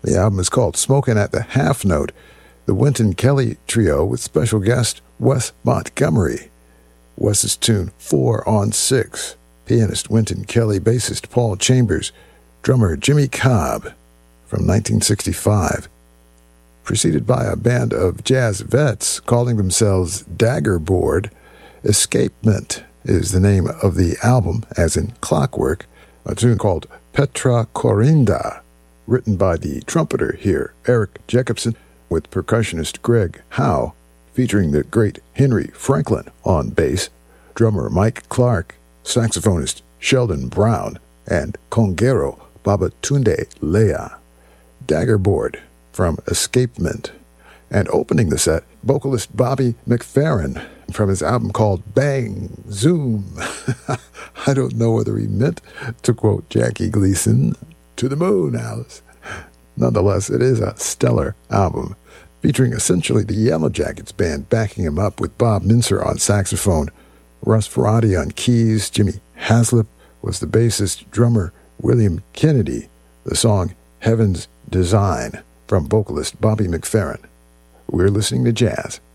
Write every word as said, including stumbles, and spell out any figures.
The album is called Smokin' at the Half Note. The Wynton Kelly Trio with special guest Wes Montgomery. Wes's tune Four on Six. Pianist Wynton Kelly, bassist Paul Chambers, drummer Jimmy Cobb from nineteen sixty-five. Preceded by a band of jazz vets calling themselves Daggerboard. Escapement is the name of the album, as in Clockwork, a tune called Petra Corinda, written by the trumpeter here, Eric Jacobson, with percussionist Greg Howe, featuring the great Henry Franklin on bass, drummer Mike Clark, saxophonist Sheldon Brown, and conguero Babatunde Lea. Daggerboard from Escapement. And opening the set, vocalist Bobby McFerrin from his album called Bang Zoom. I don't know whether he meant to quote Jackie Gleason, "To the moon, Alice." Nonetheless, it is a stellar album, featuring essentially the Yellow Jackets band backing him up with Bob Mincer on saxophone, Russ Ferrati on keys, Jimmy Haslip was the bassist, drummer William Kennedy, the song Heaven's Design from vocalist Bobby McFerrin. We're listening to jazz